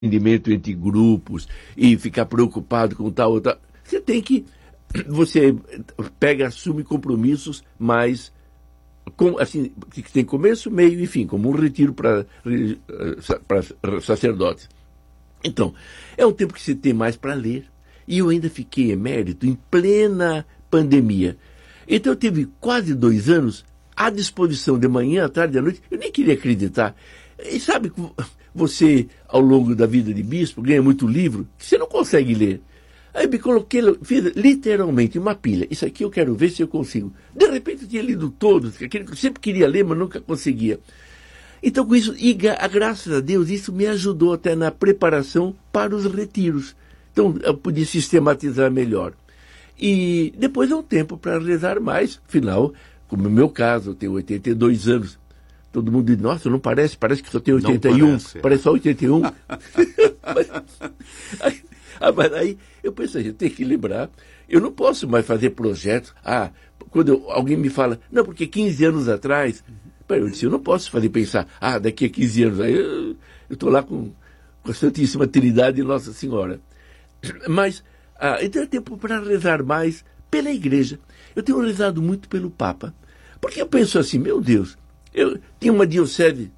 entendimento entre grupos e ficar preocupado com tal ou tal. Você pega, assume compromissos, mas assim, que tem começo, meio e fim, como um retiro para sacerdotes. Então, é um tempo que você tem mais para ler. E eu ainda fiquei emérito em plena pandemia. Então eu tive quase 2 anos à disposição de manhã, à tarde, à noite. Eu nem queria acreditar. E sabe que você, ao longo da vida de bispo, ganha muito livro que você não consegue ler. Aí eu me coloquei, fiz literalmente uma pilha. Isso aqui eu quero ver se eu consigo. De repente eu tinha lido todos, aquele que eu sempre queria ler, mas nunca conseguia. Então com isso, graças a Deus, isso me ajudou até na preparação para os retiros. Então eu podia sistematizar melhor. E depois é um tempo para rezar mais. Afinal, como no meu caso, eu tenho 82 anos. Todo mundo diz, nossa, não parece que só tem 81. Parece só 81. Mas aí eu pensei, eu tenho que lembrar, eu não posso mais fazer projetos. Quando alguém me fala, não, porque 15 anos atrás, eu disse, eu não posso pensar, daqui a 15 anos, aí eu estou lá com a Santíssima Trindade e Nossa Senhora. Mas, então é tempo para rezar mais pela Igreja. Eu tenho rezado muito pelo Papa, porque eu penso assim, meu Deus, eu tenho uma diocese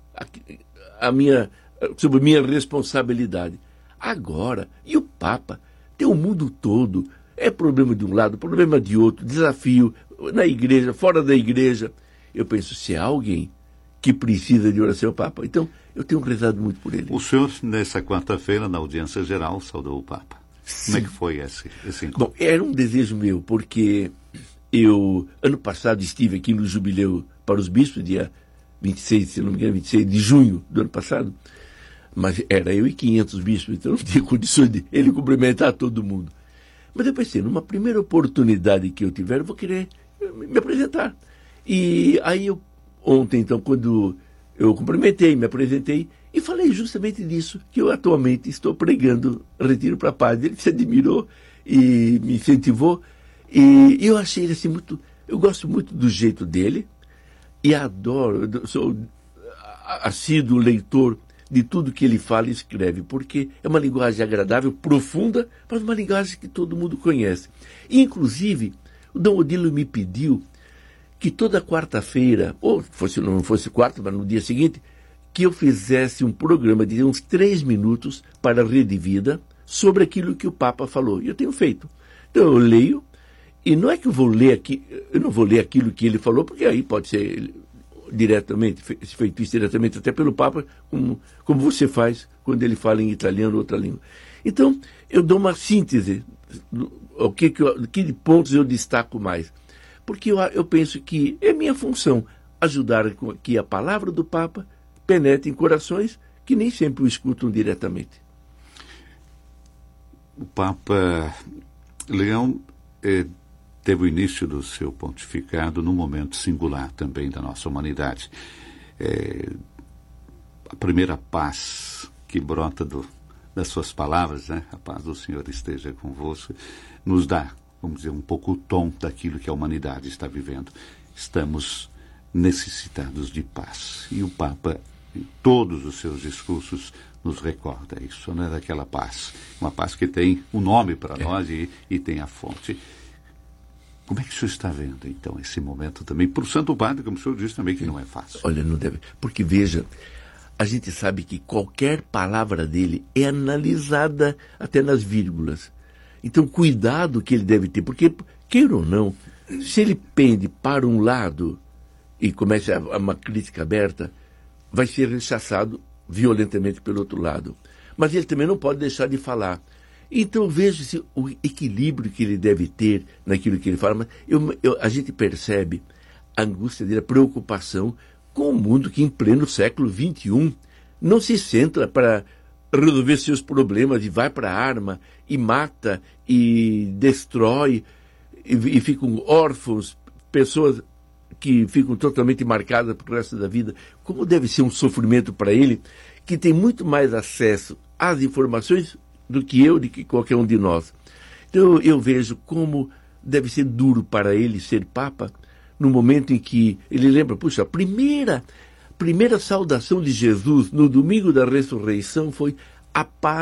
sob minha responsabilidade. Agora, e o Papa? Tem o mundo todo. É problema de um lado, problema de outro, desafio na igreja, fora da igreja. Eu penso, se há alguém que precisa de oração, é o Papa. Então, eu tenho rezado muito por ele. O senhor, nessa quarta-feira, na audiência geral, saudou o Papa. Sim. Como é que foi esse encontro? Bom, era um desejo meu, porque eu, ano passado, estive aqui no Jubileu para os Bispos, dia 26, se não me engano, 26 de junho do ano passado. Mas era eu e 500 bispos, então não tinha condições de ele cumprimentar todo mundo. Mas eu pensei, numa primeira oportunidade que eu tiver, eu vou querer me apresentar. E aí ontem, então, quando eu cumprimentei, me apresentei, e falei justamente disso, que eu atualmente estou pregando retiro para padre. Ele se admirou e me incentivou, e eu achei ele assim muito... Eu gosto muito do jeito dele, e adoro, sou assíduo leitor de tudo que ele fala e escreve, porque é uma linguagem agradável, profunda, mas uma linguagem que todo mundo conhece. E, inclusive, o Dom Odilo me pediu que toda quarta-feira, ou não fosse quarta, mas no dia seguinte, que eu fizesse um programa de uns 3 minutos para a Rede Vida sobre aquilo que o Papa falou. E eu tenho feito. Então eu leio, e não é que eu não vou ler aquilo que ele falou, porque aí pode ser diretamente, feito isso diretamente até pelo Papa, como você faz quando ele fala em italiano ou outra língua. Então, eu dou uma síntese, que pontos eu destaco mais. Porque eu penso que é minha função ajudar que a palavra do Papa penetre em corações que nem sempre o escutam diretamente. O Papa Leão teve o início do seu pontificado num momento singular também da nossa humanidade. A primeira paz que brota das suas palavras, né? A paz do Senhor esteja convosco, nos dá, vamos dizer, um pouco o tom daquilo que a humanidade está vivendo. Estamos necessitados de paz. E o Papa, em todos os seus discursos, nos recorda isso, né? Daquela paz. Uma paz que tem um nome para nós e tem a fonte. Como é que o senhor está vendo, então, esse momento também? Para o Santo Padre, como o senhor disse também, que não é fácil. Olha, não deve. Porque, veja, a gente sabe que qualquer palavra dele é analisada até nas vírgulas. Então, cuidado que ele deve ter, porque, queira ou não, se ele pende para um lado e começa uma crítica aberta, vai ser rechaçado violentamente pelo outro lado. Mas ele também não pode deixar de falar. Então veja o equilíbrio que ele deve ter naquilo que ele fala. Mas a gente percebe a angústia dele, a preocupação com o mundo que em pleno século XXI não se centra para resolver seus problemas e vai para a arma e mata e destrói e ficam órfãos, pessoas que ficam totalmente marcadas para o resto da vida. Como deve ser um sofrimento para ele, que tem muito mais acesso às informações do que qualquer um de nós. Então eu vejo como deve ser duro para ele ser Papa, no momento em que ele lembra, puxa, a primeira saudação de Jesus no domingo da ressurreição foi a paz